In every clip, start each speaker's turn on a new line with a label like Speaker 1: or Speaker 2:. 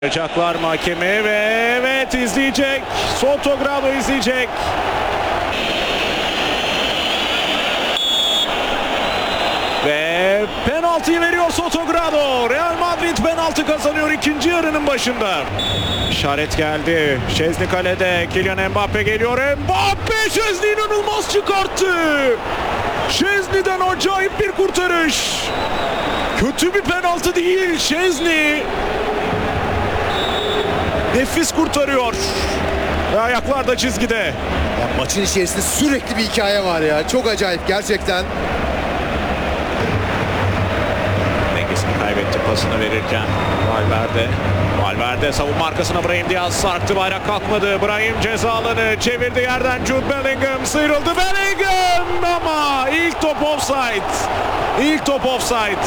Speaker 1: Yapacaklar mı hakemi ve evet izleyecek. Sotogrado izleyecek. Ve penaltıyı veriyor Sotogrado. Real Madrid penaltı kazanıyor ikinci yarının başında. İşaret geldi. Szczęsny kalede. Kylian Mbappe geliyor. Mbappe Szczęsny inanılmaz çıkarttı. Szczęsny'den acayip bir kurtarış. Kötü bir penaltı değil. Szczęsny nefis kurtarıyor. Ve ayaklar da çizgide.
Speaker 2: Ya maçın içerisinde sürekli bir hikaye var ya. Çok acayip gerçekten.
Speaker 1: Dengesini kaybetti pasını verirken. Valverde savunma arkasına Brahim Diaz sarktı. Bayrak kalkmadı. Brahim ceza alanı çevirdi yerden. Jude Bellingham sıyrıldı. Bellingham ama ilk top offside. İlk top offside.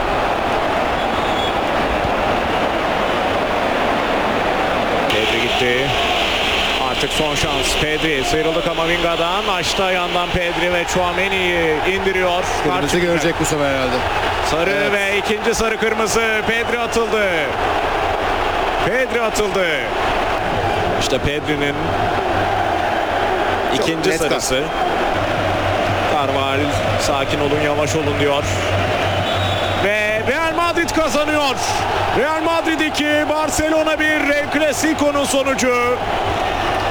Speaker 1: Pedri gitti. Artık son şans. Pedri sıyrıldı Kamavinga'dan. Açtı ayağından Pedri ve Tchouaméni'yi indiriyor.
Speaker 2: Kırmızı görecek bu sefer herhalde.
Speaker 1: Sarı
Speaker 2: Evet.
Speaker 1: ve ikinci sarı kırmızı. Pedri atıldı. Pedri atıldı. İşte Pedri'nin ikinci
Speaker 2: net
Speaker 1: sarısı. Carval sakin olun, yavaş olun diyor. Ve Real Madrid kazanıyor. Real Madrid 2, Barcelona 1. El Clasico'nun sonucu.